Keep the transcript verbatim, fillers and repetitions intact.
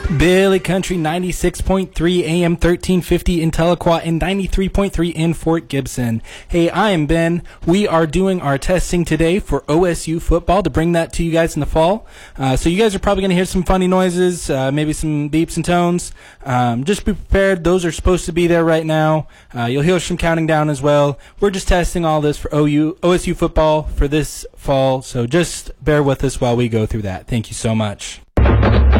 Billy Country ninety-six point three A M thirteen fifty in Tahlequah and ninety-three point three in Fort Gibson. Hey, I am Ben. We are doing our testing today for O S U football to bring that to you guys in the fall. Uh, so you guys are probably going to hear some funny noises, uh, maybe some beeps and tones. Um, just be prepared. Those are supposed to be there right now. Uh, you'll hear some counting down as well. We're just testing all this for O U, O S U football for this fall. So just bear with us while we go through that. Thank you so much.